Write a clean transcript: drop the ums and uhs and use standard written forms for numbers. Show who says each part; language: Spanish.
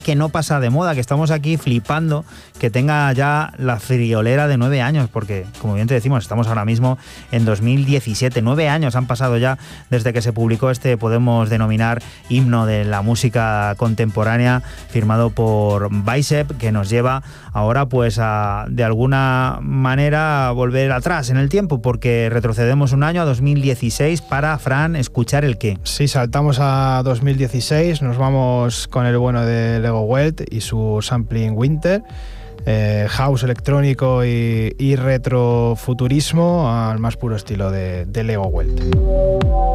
Speaker 1: que no pasa de moda, que estamos aquí flipando que tenga ya la friolera de 9 años, porque, como bien te decimos, estamos ahora mismo en 2017. 9 años han pasado ya desde que se publicó este, podemos denominar, himno de la música contemporánea, firmado por Bicep, que nos lleva ahora pues a, de alguna manera, a volver atrás en el tiempo, porque retrocedemos un año, a 2016, para, Fran, escuchar el qué.
Speaker 2: Sí, saltamos a 2016, nos vamos con el bueno de Lego Welt y su sampling Winter, house electrónico y retrofuturismo al más puro estilo de Lego Welt.